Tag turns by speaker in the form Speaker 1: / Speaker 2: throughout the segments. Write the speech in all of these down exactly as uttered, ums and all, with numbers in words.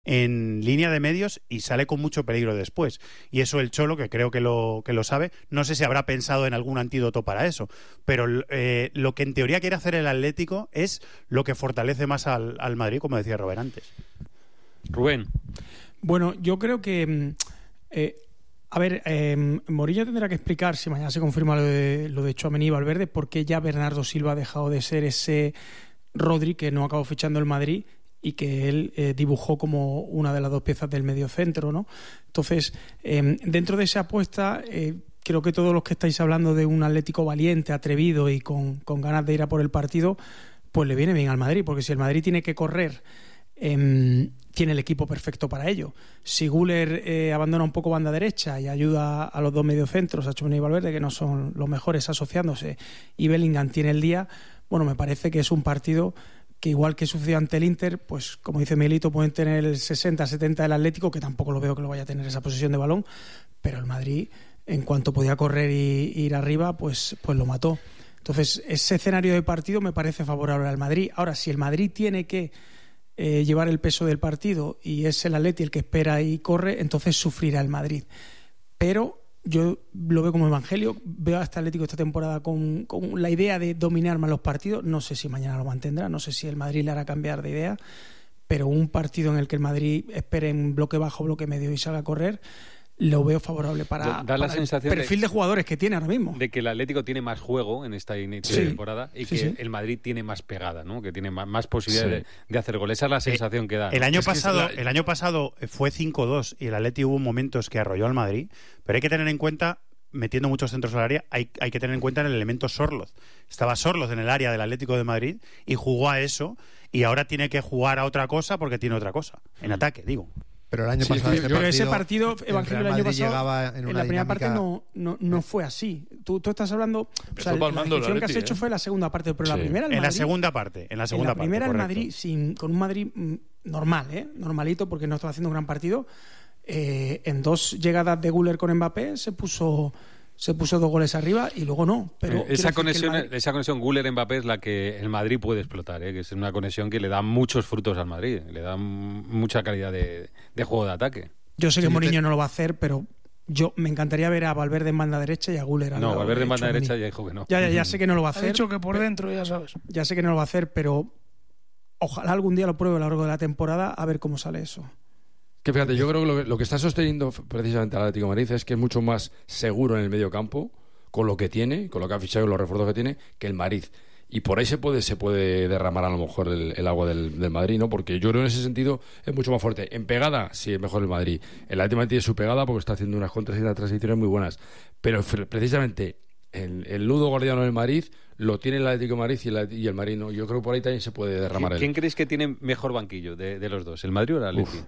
Speaker 1: en línea de medios y sale con mucho peligro después. Y eso el Cholo, que creo que lo, que lo sabe, no sé si habrá pensado en algún antídoto para eso, pero eh, lo que en teoría quiere hacer el Atlético es lo que fortalece más al, al Madrid, como decía Robert antes.
Speaker 2: Rubén.
Speaker 3: Bueno, yo creo que... Eh, a ver, eh, Mourinho tendrá que explicar, si mañana se confirma lo de, lo de Tchouaméni y Valverde, por qué ya Bernardo Silva ha dejado de ser ese Rodri que no acabó fichando el Madrid y que él eh, dibujó como una de las dos piezas del mediocentro, ¿no? Entonces, eh, dentro de esa apuesta, eh, creo que todos los que estáis hablando de un Atlético valiente, atrevido y con, con ganas de ir a por el partido, pues le viene bien al Madrid, porque si el Madrid tiene que correr, eh, tiene el equipo perfecto para ello. Si Güler eh, abandona un poco banda derecha y ayuda a los dos mediocentros, a Tchouaméni y Valverde, que no son los mejores asociándose, y Bellingham tiene el día, bueno, me parece que es un partido que igual que sucedió ante el Inter, pues como dice Miguelito, pueden tener el sesenta setenta del Atlético, que tampoco lo veo que lo vaya a tener esa posesión de balón, pero el Madrid, en cuanto podía correr y, y ir arriba, pues, pues lo mató. Entonces, ese escenario de partido me parece favorable al Madrid. Ahora, si el Madrid tiene que eh, llevar el peso del partido y es el Atleti el que espera y corre, entonces sufrirá el Madrid. Pero yo lo veo como evangelio, veo a este Atlético esta temporada con, con la idea de dominar más los partidos. No sé si mañana lo mantendrá, no sé si el Madrid le hará cambiar de idea, pero un partido en el que el Madrid espere en bloque bajo, bloque medio y salga a correr, lo veo favorable para,
Speaker 2: da la
Speaker 3: para
Speaker 2: sensación
Speaker 3: el perfil
Speaker 2: de,
Speaker 3: de jugadores que tiene ahora mismo.
Speaker 2: De que el Atlético tiene más juego en esta inicio
Speaker 3: sí,
Speaker 2: de temporada y
Speaker 3: sí,
Speaker 2: que
Speaker 3: sí.
Speaker 2: el Madrid tiene más pegada, ¿no? Que tiene más, más posibilidades
Speaker 1: Sí.
Speaker 2: de, de hacer gol. Esa es la sensación
Speaker 1: eh,
Speaker 2: que da, ¿no?
Speaker 1: El año
Speaker 2: es
Speaker 1: pasado,
Speaker 2: que es la...
Speaker 1: el año pasado fue cinco dos y el Atleti hubo momentos que arrolló al Madrid, pero hay que tener en cuenta, metiendo muchos centros al área, hay, hay que tener en cuenta el elemento Sorloz. Estaba Sorloz en el área del Atlético de Madrid y jugó a eso, y ahora tiene que jugar a otra cosa porque tiene otra cosa, en ataque, digo.
Speaker 4: Pero el año
Speaker 3: sí,
Speaker 4: pasado
Speaker 3: yo,
Speaker 4: este
Speaker 3: yo
Speaker 4: partido,
Speaker 3: ese partido Evangelio el año pasado
Speaker 4: llegaba en, una
Speaker 3: en la primera
Speaker 4: dinámica...
Speaker 3: parte no, no, no fue así. Tú, tú estás hablando, o sea, la descripción que has hecho
Speaker 5: ¿eh?
Speaker 3: fue la segunda parte, pero
Speaker 1: Sí.
Speaker 3: la primera el
Speaker 1: en
Speaker 3: Madrid,
Speaker 1: la segunda parte, en la segunda
Speaker 3: en la primera
Speaker 1: parte,
Speaker 3: el
Speaker 1: correcto.
Speaker 3: Madrid sin, con un Madrid mm, normal, ¿eh? normalito, porque no estaba haciendo un gran partido. Eh, en dos llegadas de Güler con Mbappé se puso se puso dos goles arriba y luego no. Pero
Speaker 2: esa conexión,
Speaker 3: Madrid...
Speaker 2: esa conexión Güler-Mbappé es la que el Madrid puede explotar, ¿eh? Que es una conexión que le da muchos frutos al Madrid, le da mucha calidad de, de juego de ataque.
Speaker 3: Yo sé que
Speaker 4: Sí,
Speaker 3: Mourinho
Speaker 4: te...
Speaker 3: no lo va a hacer, pero yo me encantaría ver a Valverde en banda derecha y a Güler al
Speaker 2: No,
Speaker 3: lado
Speaker 2: Valverde
Speaker 3: de
Speaker 2: en banda
Speaker 3: Tchouaméni.
Speaker 2: derecha ya dijo que no.
Speaker 3: Ya, ya, ya sé que no lo va a hacer.
Speaker 5: Ha dicho que por dentro, ya sabes.
Speaker 3: Ya sé que no lo va a hacer, pero ojalá algún día lo pruebe a lo largo de la temporada a ver cómo sale eso.
Speaker 6: Que fíjate, yo creo que lo, que lo que está sosteniendo precisamente al Atlético de Madrid es que es mucho más seguro en el medio campo, con lo que tiene, con lo que ha fichado y los refuerzos que tiene, que el Madrid. Y por ahí se puede se puede derramar a lo mejor el, el agua del, del Madrid, ¿no? Porque yo creo en ese sentido es mucho más fuerte. En pegada, sí, es mejor el Madrid. El Atlético tiene su pegada porque está haciendo unas contras y unas transiciones muy buenas. Pero precisamente el, el nudo gordiano del Madrid lo tiene el Atlético de Madrid y el, y el Madrid no. Yo creo que por ahí también se puede derramar.
Speaker 2: ¿Quién,
Speaker 6: el...
Speaker 2: ¿Quién creéis que tiene mejor banquillo de, de los dos? ¿El Madrid o el Atlético?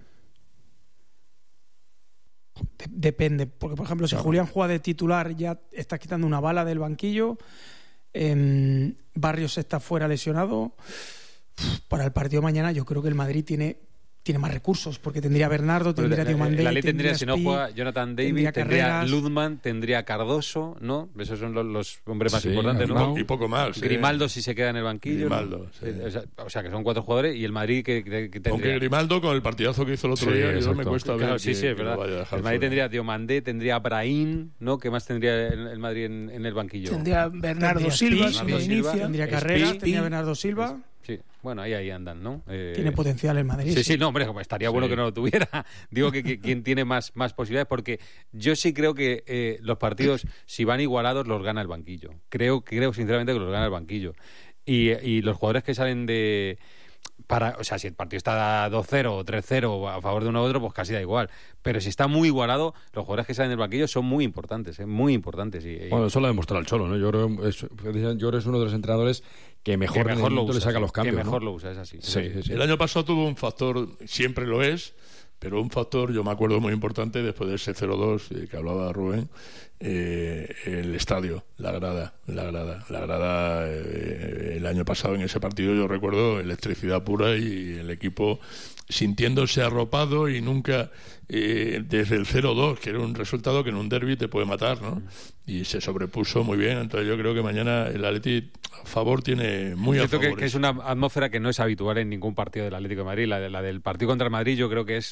Speaker 3: Depende, porque por ejemplo si claro. Julián juega de titular ya está quitando una bala del banquillo, eh, Barrios está fuera lesionado. Para el partido de mañana yo creo que el Madrid tiene tiene más recursos, porque tendría Bernardo, tendría Diomandé,
Speaker 2: el Atlético tendría,
Speaker 3: tendría
Speaker 2: si no juega Jonathan David, tendría, tendría Luzman, tendría Cardoso, ¿no? Esos son los, los hombres más sí, importantes, ¿no?
Speaker 5: Y poco más.
Speaker 2: Grimaldo
Speaker 5: eh.
Speaker 2: si se queda en el banquillo.
Speaker 5: Grimaldo,
Speaker 2: ¿no?
Speaker 5: sí.
Speaker 2: o, sea, o sea, que son cuatro jugadores y el Madrid que, que, que tendría...
Speaker 5: Aunque Grimaldo con el partidazo que hizo el otro
Speaker 6: sí,
Speaker 5: día,
Speaker 6: exacto.
Speaker 5: yo me cuesta
Speaker 2: claro,
Speaker 5: ver
Speaker 2: sí,
Speaker 5: que,
Speaker 2: sí, es verdad.
Speaker 5: El
Speaker 2: Madrid
Speaker 5: fuera.
Speaker 2: tendría Diomandé, tendría Brahim, ¿no? ¿Qué más tendría el, el Madrid en, en el banquillo?
Speaker 5: Tendría Bernardo
Speaker 3: tendría
Speaker 5: Silva,
Speaker 3: Spi,
Speaker 5: si lo inicia.
Speaker 3: Tendría Carreras, tendría Bernardo Silva...
Speaker 2: Sí, bueno, ahí ahí andan, ¿no? Eh,
Speaker 3: tiene potencial el Madrid.
Speaker 2: Sí, sí, no, hombre, estaría bueno sí. que no lo tuviera. Digo que, que quien tiene más, más posibilidades, porque yo sí creo que eh, los partidos, si van igualados, los gana el banquillo. Creo, creo sinceramente que los gana el banquillo. Y, y los jugadores que salen de... Para, o sea, si el partido está dos cero o tres cero a favor de uno u otro, pues casi da igual. Pero si está muy igualado, los jugadores que salen del banquillo son muy importantes, ¿eh? Muy importantes. Y, y...
Speaker 6: Bueno, eso lo ha demostrado el Cholo, ¿no? Yo creo, es, yo creo que es uno de los entrenadores que mejor,
Speaker 2: que mejor lo usa,
Speaker 6: le saca
Speaker 2: sí,
Speaker 6: los cambios.
Speaker 2: Que mejor
Speaker 6: ¿no?
Speaker 2: lo usa, es así.
Speaker 6: Sí,
Speaker 2: es así.
Speaker 6: sí, sí.
Speaker 5: El año pasado tuvo un factor, siempre lo es, pero un factor, yo me acuerdo muy importante, después de ese cero dos eh, que hablaba Rubén, eh, el estadio, la grada, la grada, la grada eh, el año pasado en ese partido yo recuerdo electricidad pura y el equipo sintiéndose arropado y nunca eh, desde el cero dos, que era un resultado que en un derbi te puede matar, ¿no? Y se sobrepuso muy bien. Entonces yo creo que mañana el Atleti a favor tiene muy a
Speaker 2: Siento
Speaker 5: favor.
Speaker 2: que, que es una atmósfera que no es habitual en ningún partido del Atlético de Madrid. La, la del partido contra el Madrid yo creo que es